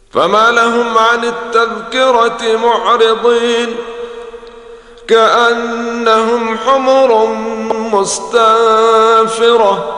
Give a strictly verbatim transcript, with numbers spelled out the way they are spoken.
فما لهم عن التذكرة معرضين كأنهم حمر مستنفرة